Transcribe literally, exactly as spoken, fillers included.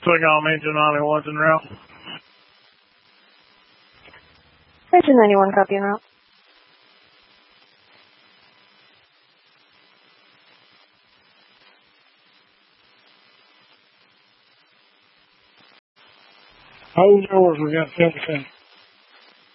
Saigon Engine ninety-one's en route. Engine ninety-one, copy en route. Hold yours, we got ten percent.